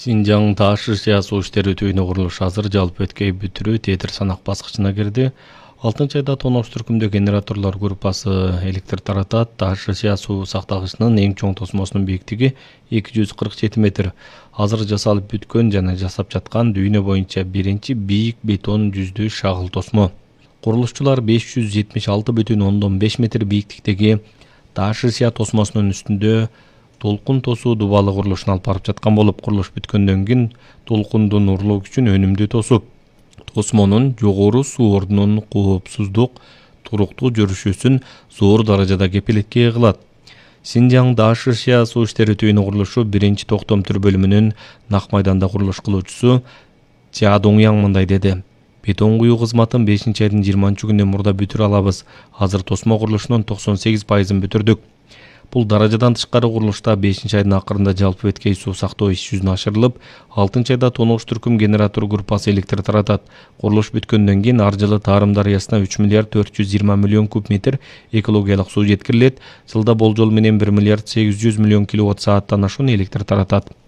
Синжаң Ташыр суу иштери түйүнү курулушу азыр жалпы өткөй бүтүрүү тетир санак баскычына кирди. 6-айда тонош түркүмдө генераторлор группасы электр таратат. Ташыр суу сактагычынын эң чоң тосмосунун бийиктиги 247 метр. Азыр жасалып бүткөн жана жасап жаткан дүйнө боюнча биринчи бийик бетон жүздүү шагыл тосмо. Курулушчулар 576,5 метр бийиктиктеги Ташыр тосмосунун үстүндө толкун тосуу дубалы курулушун алып барып жаткан болуп, курулуш бүткөндөн кийин толкундун урлоо күчүн өнүмдүү тосуп, тосмонун жогору суу ордунун коопсуздук туруктуу жүрүшүсүн зор даражада кепилетке кылат. Синжаң Ташыр суу иштери түйүнү курулушу биринчи токтом түр бөлүмүнүн Нак майданда курулуш кылуучусу Ча Доңяң мындай деди: Бетон куюу кызматын 5-айдын 20-күнүнөн мурда бүтүрө алабыз. Азыр тосмо курулушунун 98%ын бүтүрдүк. Бул даражадан тышкары курулушта 5-айдын акырында жалпы өткөй суу сактоо иш жүзүнө ашырылып, 6-айда тонош түркүм генератор группасы электр таратат. Курулуш бүткөндөн кийин ар жылы Тарым дарыясына 3 миллиард 420 миллион куб метр экологиялык суу жеткирилет. Жылда болжол менен 1 миллиард 800 миллион киловатт сааттан ашуун электр таратат.